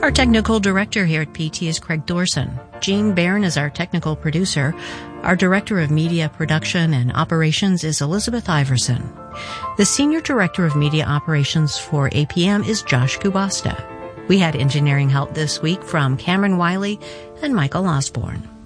Our technical director here at PT is Craig Dorson. Jean Barron is our technical producer. Our director of media production and operations is Elizabeth Iverson. The senior director of media operations for APM is Josh Kubasta. We had engineering help this week from Cameron Wiley and Michael Osborne.